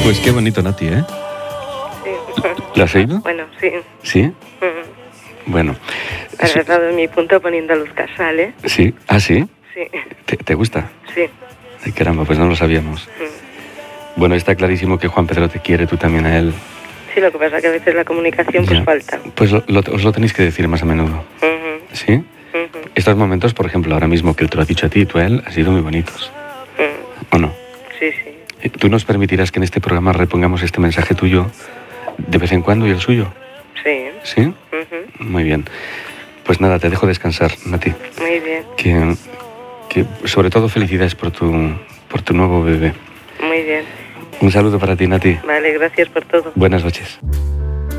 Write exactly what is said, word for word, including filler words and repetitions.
Pues qué bonito, Nati, ¿eh? Sí. ¿Lo has oído? Bueno, sí. ¿Sí? Mm. Bueno. Has dado mi punto poniendo a Luz Casal, ¿eh? Sí. ¿Ah, sí? Sí. ¿Te, te gusta? Sí. Ay, caramba, pues no lo sabíamos. Mm. Bueno, está clarísimo que Juan Pedro te quiere, tú también a él. Sí, lo que pasa es que a veces la comunicación Ya. pues falta. Pues lo, lo, os lo tenéis que decir más a menudo. Uh-huh. ¿Sí? Uh-huh. Estos momentos, por ejemplo, ahora mismo que él te lo ha dicho a ti y tú a él, han sido muy bonitos. Uh-huh. ¿O no? Sí, sí. ¿Tú nos permitirás que en este programa repongamos este mensaje tuyo de vez en cuando y el suyo? Sí. ¿Sí? Uh-huh. Muy bien. Pues nada, te dejo descansar, Nati. Muy bien. Que, que sobre todo felicidades por tu, por tu nuevo bebé. Muy bien. Un saludo para ti, Nati. Vale, gracias por todo. Buenas noches.